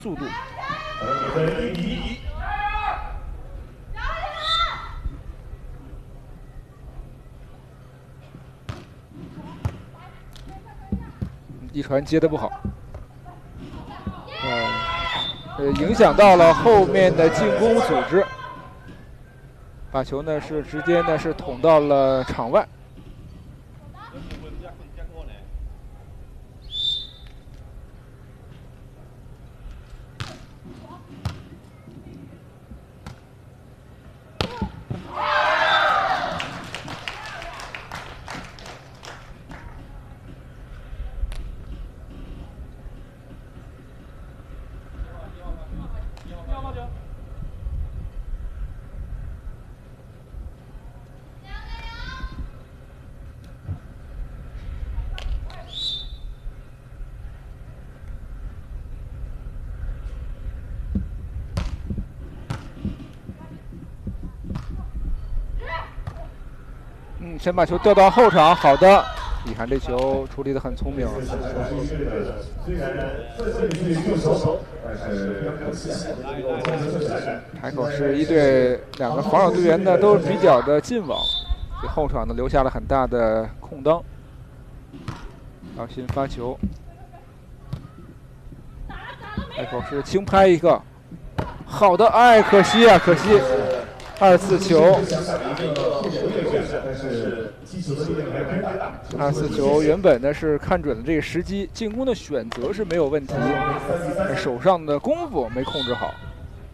速度。一传接的不好，影响到了后面的进攻组织，把球呢是直接呢是捅到了场外。先把球调到后场，好的，李涵这球处理得很聪明。海口市一队两个防守队员呢都比较的近网，给后场呢留下了很大的空当。小心发球，海口市轻拍一个，好的，哎，可惜啊，可惜。2次球，2次球原本呢是看准了这个时机，进攻的选择是没有问题，手上的功夫没控制好。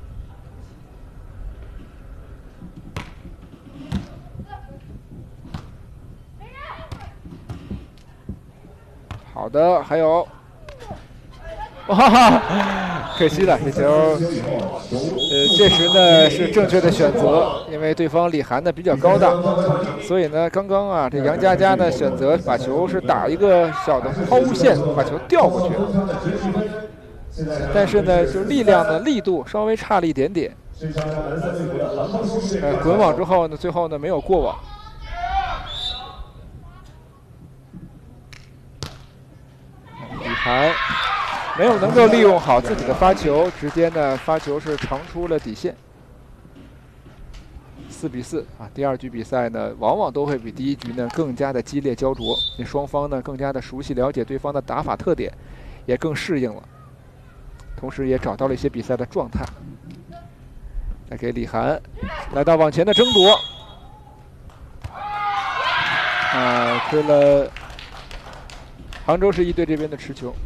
好的，还有，哇，可惜了这球。这时呢是正确的选择，因为对方李涵呢比较高大，所以呢刚刚啊这杨佳佳呢选择把球是打一个小的抛物线，把球调过去，但是呢就力量的力度稍微差了一点点，滚网之后呢最后呢没有过网。李涵没有能够利用好自己的发球，直接呢发球是长出了底线。4比4啊！第2局比赛呢，往往都会比第1局呢更加的激烈焦灼，那双方呢更加的熟悉了解对方的打法特点，也更适应了，同时也找到了一些比赛的状态。再给李涵来到往前的争夺，亏了杭州市一队这边的持球。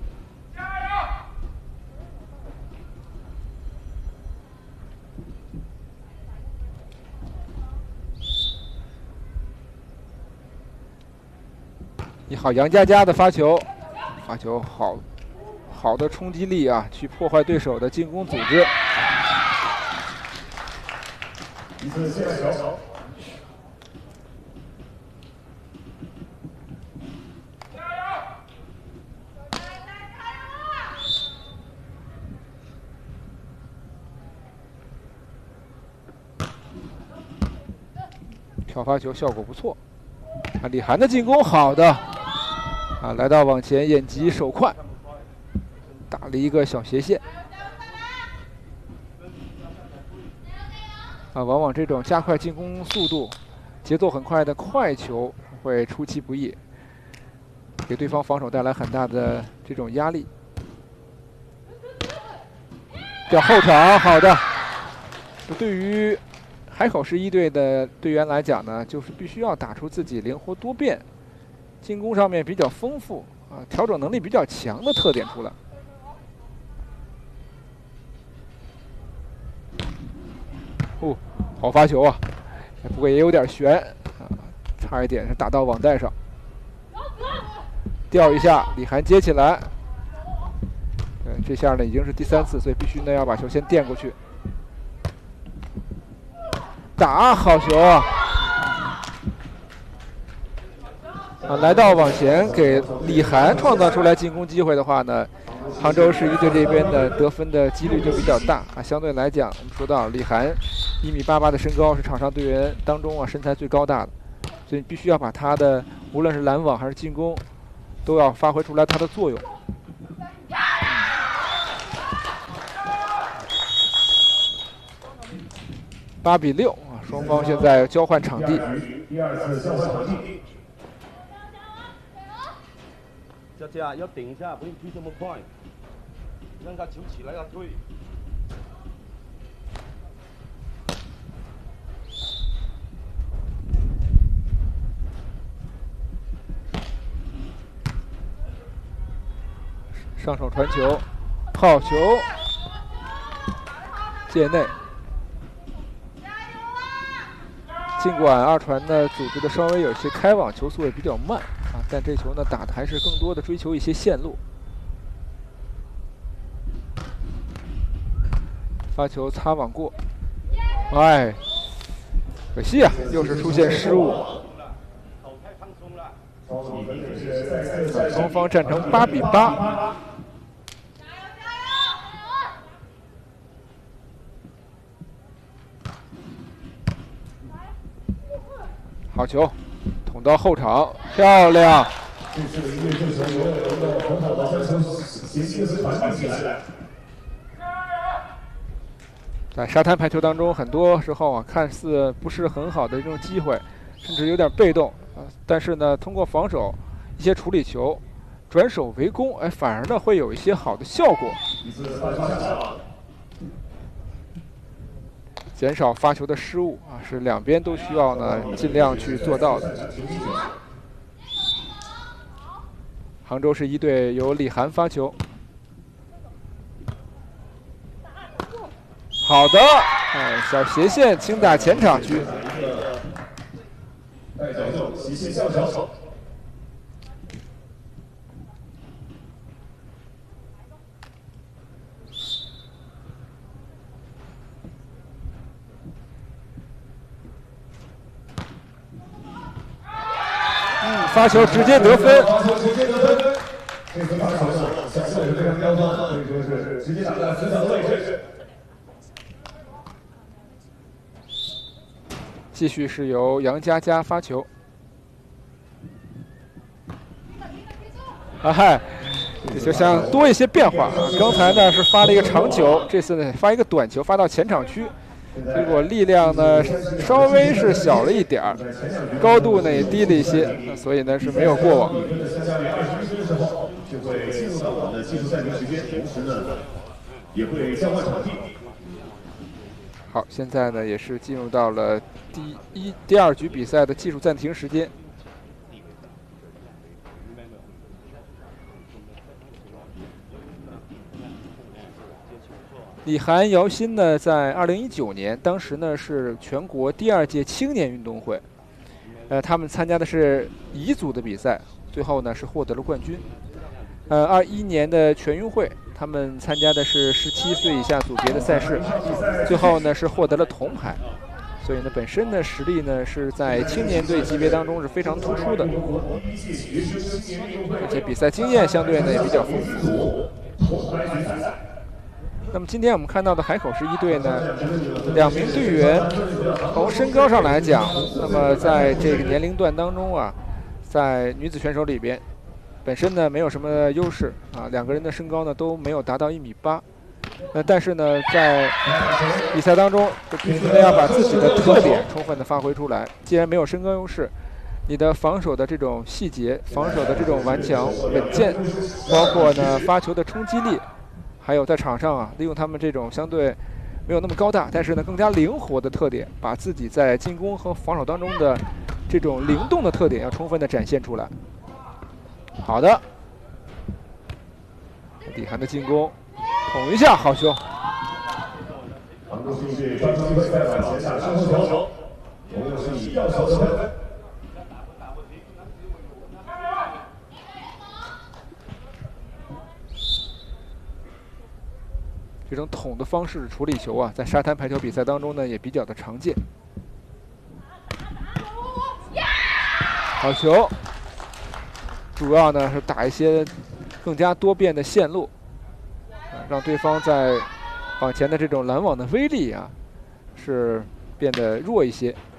好，杨佳佳的发球好的冲击力啊，去破坏对手的进攻组织。跳发球效果不错，李涵的进攻好的。来到往前眼疾手快，打了一个小斜线。往往这种加快进攻速度、节奏很快的快球会出其不意，给对方防守带来很大的这种压力。叫后场，好的。对于海口市一队的队员来讲呢，就是必须要打出自己灵活多变、进攻上面比较丰富调整能力比较强的特点出来。好发球啊，不过也有点悬差一点是打到网带上。吊一下，李涵接起来。这下呢已经是第3次，所以必须呢要把球先垫过去。打好球啊！来到往前给李涵创造出来进攻机会的话呢，杭州市一队这边的得分的几率就比较大相对来讲，我们说到李涵1.88米的身高是场上队员当中身材最高大的，所以必须要把他的无论是拦网还是进攻，都要发挥出来他的作用。 8比6啊，双方现在交换场地。 第二次交换场地。 这只要顶一下，不用推这么快，让它球起来了推。 上手传球，好球，界内。尽管二传呢组织的稍微有些开网球速也比较慢啊，但这球呢打的还是更多的追求一些线路。发球擦网过，哎，可惜啊，又是出现失误。双方战成8比8。好球，捅到后场，漂亮！ 这是一个球有一个很好的将球斜线传递起来。 在沙滩排球当中，很多时候啊，看似不是很好的这种机会，甚至有点被动啊，但是呢，通过防守一些处理球、转手为攻，哎，反而呢会有一些好的效果。减少发球的失误啊，是两边都需要呢尽量去做到的。杭州市一队由李涵发球，好的，哎，小斜线轻打前场区。 带角球，斜线下球。 发球直接得分。 这次发球小球也非常刁钻，可以说是直接打在分层的位置。 继续是由杨佳佳发球。啊嗨，这就想多一些变化啊！刚才呢是发了一个长球，这次呢发一个短球，发到前场区。结果力量呢稍微是小了一点儿，高度呢也低了一些，所以呢是没有过网。 就会进入到我们的技术暂停时间，同时呢也会交换场地。 好，现在呢也是进入到了第二局比赛的技术暂停时间。李涵、姚鑫呢，在2019年，当时呢是全国第2届青年运动会，他们参加的是乙组的比赛，最后呢是获得了冠军。21年的全运会，他们参加的是17岁以下组别的赛事，最后呢是获得了铜牌。所以呢，本身呢实力呢是在青年队级别当中是非常突出的，而且比赛经验相对呢也比较丰富。那么今天我们看到的海口市一队呢，2名队员从身高上来讲，那么在这个年龄段当中啊，在女子选手里边，本身呢没有什么优势啊，2个人的身高呢都没有达到1.8米，但是呢在比赛当中就必须要把自己的特点充分的发挥出来。既然没有身高优势，你的防守的这种细节、防守的这种顽强、稳健，包括呢发球的冲击力。还有在场上啊，利用他们这种相对没有那么高大，但是呢更加灵活的特点，把自己在进攻和防守当中的这种灵动的特点要充分的展现出来。好的，李涵的进攻，捅一下，好球。 杭州市一队专注机会再往前下身后球，同样是以吊球得分。 这种捅的方式处理球啊，在沙滩排球比赛当中呢也比较的常见。好球，主要呢是打一些更加多变的线路，让对方在往前的这种拦网的威力啊是变得弱一些。